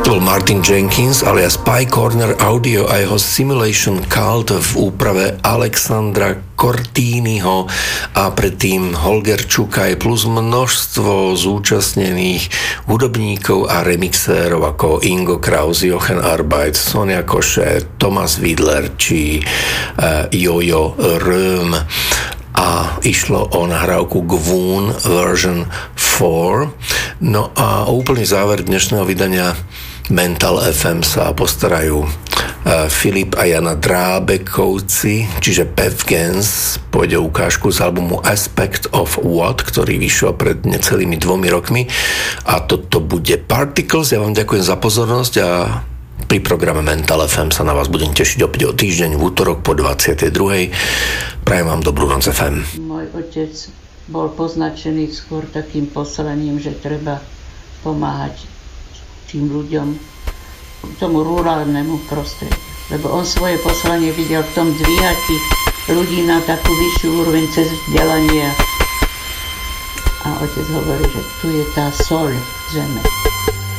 To bol Martin Jenkins alias Pie Corner Audio a jeho Simulation Cult v úprave Alexandra Cortiniho a predtým Holger Čukaj plus množstvo zúčastnených hudobníkov a remixérov ako Ingo Kraus, Jochen Arbeit, Sonja Koše, Thomas Widler či Jojo Röhm. A išlo o nahrávku Gwoon version 4. No a úplný záver dnešného vydania Mental FM sa postarajú Filip a Jana Drábekovci, čiže Pevgens, pôjde ukážku z albumu Aspect of What, ktorý vyšiel pred necelými 2 rokmi, a toto bude Particles. Ja vám ďakujem za pozornosť a pri programe Mental FM sa na vás budem tešiť opäť o týždeň v útorok po 22. Prajem vám dobrú noc FM. Môj otec bol poznačený skôr takým poslaním, že treba pomáhať tým ľuďom, tomu rurálnemu prostrediu. Lebo on svoje poslanie videl v tom dvíhať tých ľudí na takú vyššiu úroveň cez vzdelanie. A otec hovorí, že tu je tá soľ zeme.